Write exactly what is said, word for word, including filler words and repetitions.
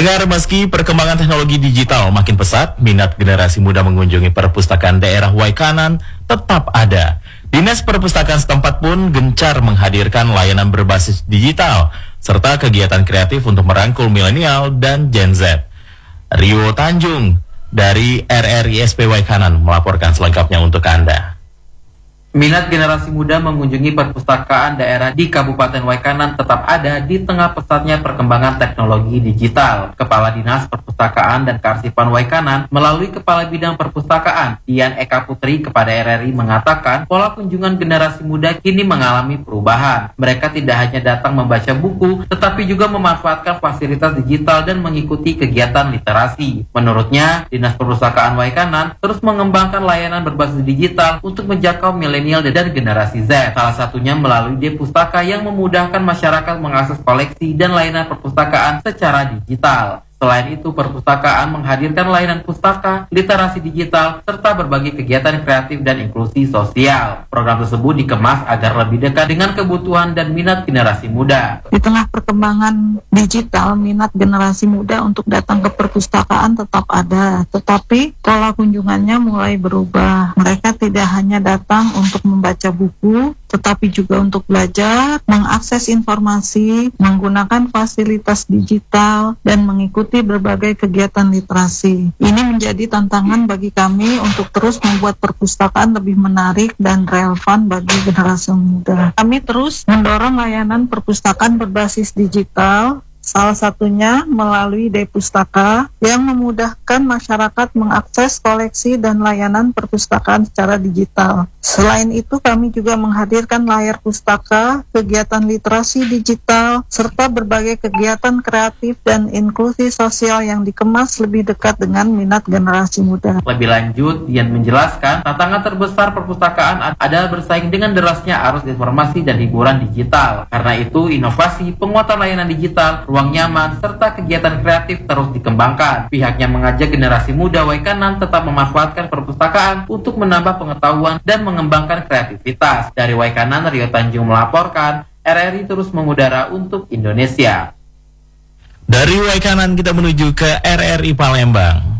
Pendengar, meski perkembangan teknologi digital makin pesat, minat generasi muda mengunjungi perpustakaan daerah Waikanan tetap ada. Dinas Perpustakaan setempat pun gencar menghadirkan layanan berbasis digital, serta kegiatan kreatif untuk merangkul milenial dan Gen Z. Rio Tanjung dari R R I S P Waikanan melaporkan selengkapnya untuk Anda. Minat generasi muda mengunjungi perpustakaan daerah di Kabupaten Waikanan tetap ada di tengah pesatnya perkembangan teknologi digital. Kepala Dinas Perpustakaan dan Kearsipan Waikanan melalui Kepala Bidang Perpustakaan, Dian Eka Putri, kepada R R I mengatakan pola kunjungan generasi muda kini mengalami perubahan. Mereka tidak hanya datang membaca buku, tetapi juga memanfaatkan fasilitas digital dan mengikuti kegiatan literasi. Menurutnya, Dinas Perpustakaan Waikanan terus mengembangkan layanan berbasis digital untuk menjangkau milenial dan generasi Z. Salah satunya melalui D-Pustaka yang memudahkan masyarakat mengakses koleksi dan layanan perpustakaan secara digital. Selain itu, perpustakaan menghadirkan layanan pustaka, literasi digital, serta berbagai kegiatan kreatif dan inklusi sosial. Program tersebut dikemas agar lebih dekat dengan kebutuhan dan minat generasi muda. Di tengah perkembangan digital, minat generasi muda untuk datang ke perpustakaan tetap ada, tetapi pola kunjungannya mulai berubah. Mereka tidak hanya datang untuk membaca buku, tetapi juga untuk belajar, mengakses informasi, menggunakan fasilitas digital, dan mengikuti berbagai kegiatan literasi. Ini menjadi tantangan bagi kami untuk terus membuat perpustakaan lebih menarik dan relevan bagi generasi muda. Kami terus mendorong layanan perpustakaan berbasis digital, salah satunya melalui D-Pustaka yang memudahkan masyarakat mengakses koleksi dan layanan perpustakaan secara digital. Selain itu, kami juga menghadirkan layar pustaka, kegiatan literasi digital, serta berbagai kegiatan kreatif dan inklusi sosial yang dikemas lebih dekat dengan minat generasi muda. Lebih lanjut, Dian menjelaskan tantangan terbesar perpustakaan adalah bersaing dengan derasnya arus informasi dan hiburan digital. Karena itu, inovasi, penguatan layanan digital, ruang nyaman, serta kegiatan kreatif terus dikembangkan. Pihaknya mengajak generasi muda Waikanan tetap memanfaatkan perpustakaan untuk menambah pengetahuan dan mengembangkan kreativitas. Dari Waikanan, Rio Tanjung melaporkan, R R I terus mengudara untuk Indonesia. Dari Waikanan kita menuju ke R R I Palembang.